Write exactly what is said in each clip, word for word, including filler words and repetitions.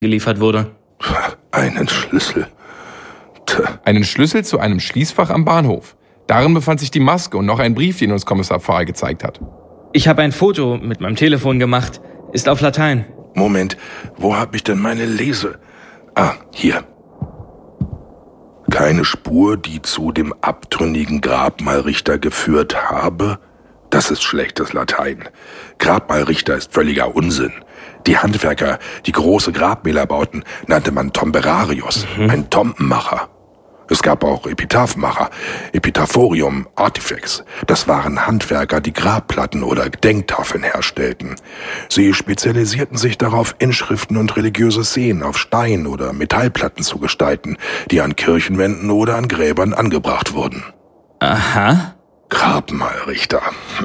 geliefert wurde. Einen Schlüssel. Tja. Einen Schlüssel zu einem Schließfach am Bahnhof. Darin befand sich die Maske und noch ein Brief, den uns Kommissar Pfahl gezeigt hat. Ich habe ein Foto mit meinem Telefon gemacht. Ist auf Latein. Moment, wo habe ich denn meine Lese? Ah, hier. Keine Spur, die zu dem abtrünnigen Grabmalrichter geführt habe? Das ist schlechtes Latein. Grabmalrichter ist völliger Unsinn. Die Handwerker, die große Grabmäler bauten, nannte man Tomberarius, mhm. ein Tombenmacher. Es gab auch Epitaphmacher, Epitaphorium, Artifex. Das waren Handwerker, die Grabplatten oder Gedenktafeln herstellten. Sie spezialisierten sich darauf, Inschriften und religiöse Szenen auf Stein- oder Metallplatten zu gestalten, die an Kirchenwänden oder an Gräbern angebracht wurden. Aha. Grabmalrichter.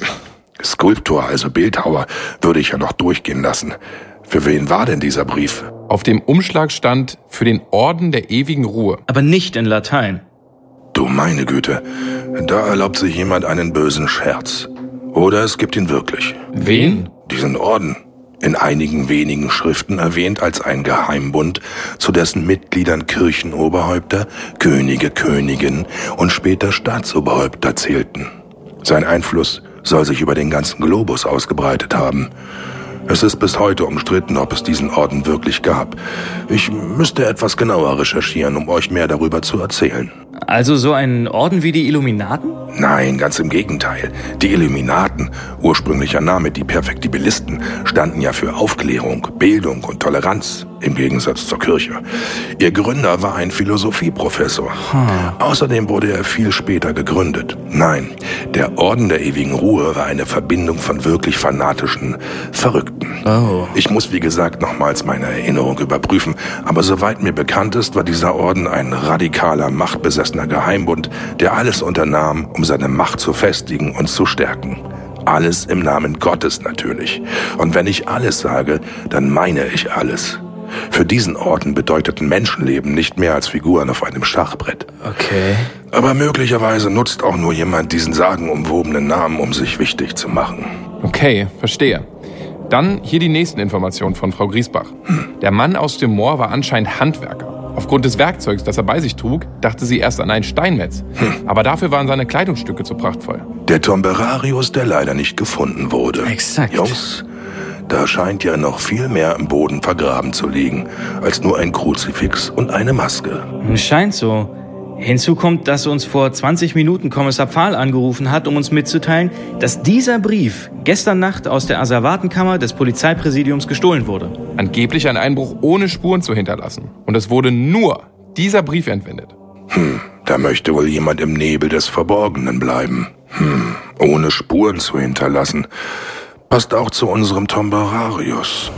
Skulptor, also Bildhauer, würde ich ja noch durchgehen lassen. Für wen war denn dieser Brief? Auf dem Umschlag stand für den Orden der ewigen Ruhe. Aber nicht in Latein. Du meine Güte, da erlaubt sich jemand einen bösen Scherz. Oder es gibt ihn wirklich. Wen? Diesen Orden. In einigen wenigen Schriften erwähnt als ein Geheimbund, zu dessen Mitgliedern Kirchenoberhäupter, Könige, Königinnen und später Staatsoberhäupter zählten. Sein Einfluss soll sich über den ganzen Globus ausgebreitet haben. Es ist bis heute umstritten, ob es diesen Orden wirklich gab. Ich müsste etwas genauer recherchieren, um euch mehr darüber zu erzählen. Also so ein Orden wie die Illuminaten? Nein, ganz im Gegenteil. Die Illuminaten, ursprünglicher Name die Perfektibilisten, standen ja für Aufklärung, Bildung und Toleranz, im Gegensatz zur Kirche. Ihr Gründer war ein Philosophieprofessor. Hm. Außerdem wurde er viel später gegründet. Nein, der Orden der ewigen Ruhe war eine Verbindung von wirklich fanatischen Verrückten. Oh. Ich muss, wie gesagt, nochmals meine Erinnerung überprüfen, aber soweit mir bekannt ist, war dieser Orden ein radikaler, machtbesessener Geheimbund, der alles unternahm, um seine Macht zu festigen und zu stärken. Alles im Namen Gottes natürlich. Und wenn ich alles sage, dann meine ich alles. Für diesen Orden bedeuteten Menschenleben nicht mehr als Figuren auf einem Schachbrett. Okay. Aber möglicherweise nutzt auch nur jemand diesen sagenumwobenen Namen, um sich wichtig zu machen. Okay, verstehe. Dann hier die nächsten Informationen von Frau Griesbach. Hm. Der Mann aus dem Moor war anscheinend Handwerker. Aufgrund des Werkzeugs, das er bei sich trug, dachte sie erst an ein Steinmetz. Hm. Aber dafür waren seine Kleidungsstücke zu prachtvoll. Der Tomberarius, der leider nicht gefunden wurde. Exakt. Jungs, da scheint ja noch viel mehr im Boden vergraben zu liegen, als nur ein Kruzifix und eine Maske. Scheint so. Hinzu kommt, dass uns vor zwanzig Minuten Kommissar Pfahl angerufen hat, um uns mitzuteilen, dass dieser Brief gestern Nacht aus der Asservatenkammer des Polizeipräsidiums gestohlen wurde. Angeblich ein Einbruch ohne Spuren zu hinterlassen. Und es wurde nur dieser Brief entwendet. Hm, da möchte wohl jemand im Nebel des Verborgenen bleiben. Hm, ohne Spuren zu hinterlassen. Passt auch zu unserem Tomberarius.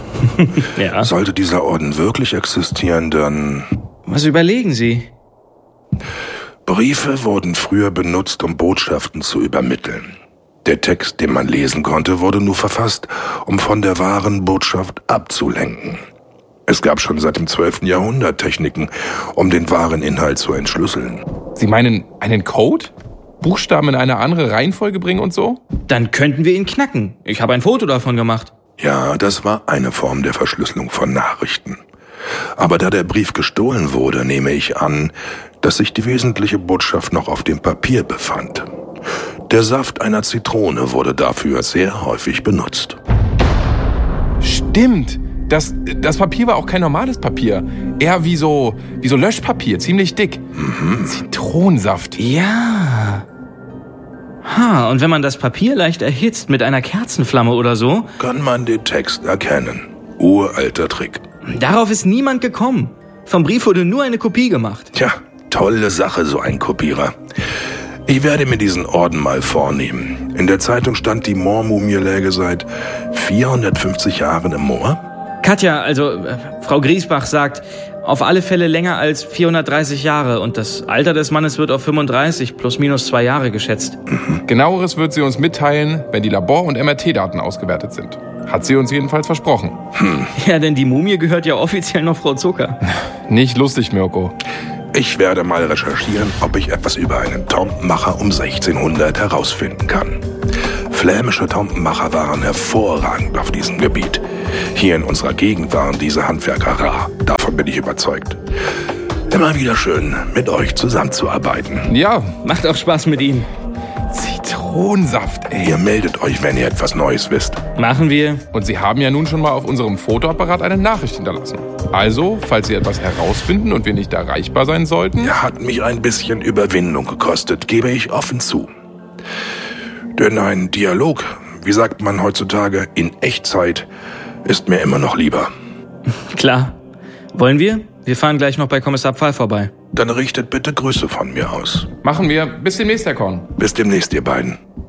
Ja. Sollte dieser Orden wirklich existieren, dann... Was überlegen Sie? Briefe wurden früher benutzt, um Botschaften zu übermitteln. Der Text, den man lesen konnte, wurde nur verfasst, um von der wahren Botschaft abzulenken. Es gab schon seit dem zwölften Jahrhundert Techniken, um den wahren Inhalt zu entschlüsseln. Sie meinen einen Code? Buchstaben in eine andere Reihenfolge bringen und so? Dann könnten wir ihn knacken. Ich habe ein Foto davon gemacht. Ja, das war eine Form der Verschlüsselung von Nachrichten. Aber da der Brief gestohlen wurde, nehme ich an, dass sich die wesentliche Botschaft noch auf dem Papier befand. Der Saft einer Zitrone wurde dafür sehr häufig benutzt. Stimmt. Das, das Papier war auch kein normales Papier. Eher wie so, wie so Löschpapier, ziemlich dick. Mhm. Zitronensaft. Ja. Ha, und wenn man das Papier leicht erhitzt mit einer Kerzenflamme oder so... Kann man den Text erkennen. Uralter Trick. Darauf ist niemand gekommen. Vom Brief wurde nur eine Kopie gemacht. Tja, tolle Sache, so ein Kopierer. Ich werde mir diesen Orden mal vornehmen. In der Zeitung stand, die Moormumie läge seit vierhundertfünfzig Jahren im Moor. Katja, also äh, Frau Griesbach sagt, auf alle Fälle länger als vierhundertdreißig Jahre und das Alter des Mannes wird auf fünfunddreißig plus minus zwei Jahre geschätzt. Mhm. Genaueres wird sie uns mitteilen, wenn die Labor- und M R T-Daten ausgewertet sind. Hat sie uns jedenfalls versprochen. Hm. Ja, denn die Mumie gehört ja offiziell noch Frau Zucker. Nicht lustig, Mirko. Ich werde mal recherchieren, ob ich etwas über einen Tombenmacher um sechzehnhundert herausfinden kann. Flämische Tomtenmacher waren hervorragend auf diesem Gebiet. Hier in unserer Gegend waren diese Handwerker rar. Davon bin ich überzeugt. Immer wieder schön, mit euch zusammenzuarbeiten. Ja, Macht auch Spaß mit Ihnen. Zitronensaft, ey. Ihr meldet euch, wenn ihr etwas Neues wisst. Machen wir. Und Sie haben ja nun schon mal auf unserem Fotoapparat eine Nachricht hinterlassen. Also, falls Sie etwas herausfinden und wir nicht erreichbar sein sollten... Er hat mich ein bisschen Überwindung gekostet, gebe ich offen zu. Denn ein Dialog, wie sagt man heutzutage, in Echtzeit, ist mir immer noch lieber. Klar. Wollen wir? Wir fahren gleich noch bei Kommissar Pfahl vorbei. Dann richtet bitte Grüße von mir aus. Machen wir. Bis demnächst, Herr Korn. Bis demnächst, ihr beiden.